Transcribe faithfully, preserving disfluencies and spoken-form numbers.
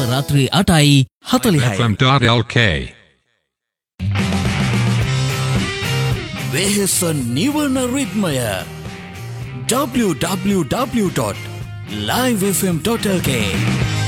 රාත්‍රී අටයි හතළිහයි. F M dot L කේ වෙහෙස නිවන රිද්මය W W W dot live F M dot L කේ